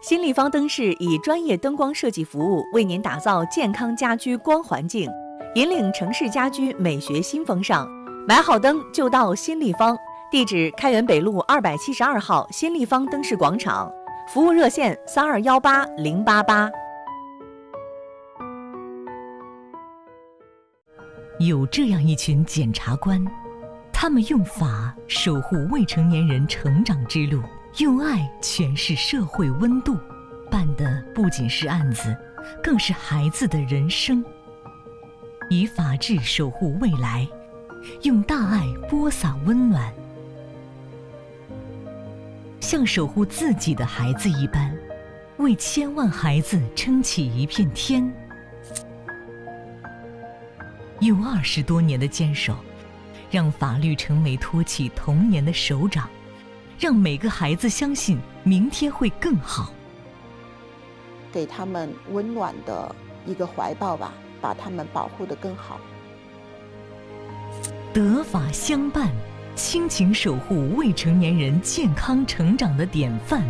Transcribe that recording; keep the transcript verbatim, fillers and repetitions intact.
新立方灯饰以专业灯光设计服务，为您打造健康家居光环境，引领城市家居美学新风尚。买好灯就到新立方，地址开元北路二百七十二号新立方灯饰广场，服务热线三二幺八零八八。 有这样一群检察官，他们用法守护未成年人成长之路，用爱诠释社会温度，办的不仅是案子，更是孩子的人生。以法治守护未来，用大爱播撒温暖，像守护自己的孩子一般，为千万孩子撑起一片天。用二十多年的坚守，让法律成为托起童年的手掌，让每个孩子相信明天会更好， 给他们温暖的一个怀抱吧，把他们保护得更好。 德法相伴，亲情守护未成年人健康成长的典范。